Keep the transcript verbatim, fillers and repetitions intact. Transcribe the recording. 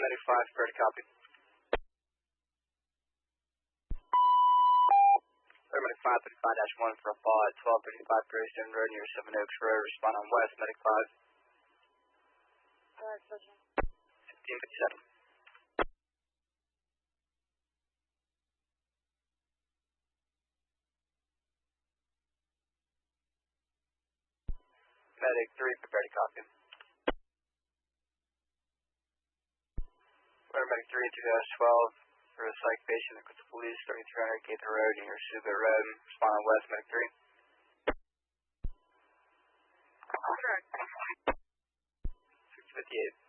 Medic five, prepare to copy. Medic five thirty-five dash one for a fall at twelve thirty-five Greystone Road near Seven Oaks Road. Respond on west, Medic five. Alright, pushing. fifteen fifty-seven. Medic three, prepare to copy. Medic three, two dash twelve for a psych patient with the police, thirty-three hundred Gaither Road near Sugar Road. Respond on west, Medic three. six fifty-eight.